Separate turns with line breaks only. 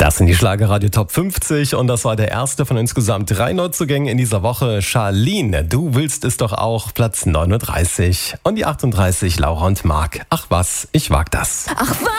Das sind die Schlagerradio Top 50 und das war der erste von insgesamt 3 Neuzugängen in dieser Woche. Charlene, du willst es doch auch, Platz 39. Und die 38, Laura und Marc. Ach was, ich wag das.
Ach was.